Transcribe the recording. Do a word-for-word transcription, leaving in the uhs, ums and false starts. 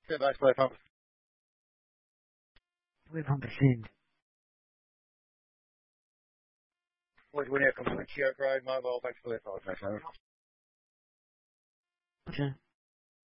Stand by, split pump. Split pump ascend. Wood Winnie, complete York Road, mobile, back split pump. Roger.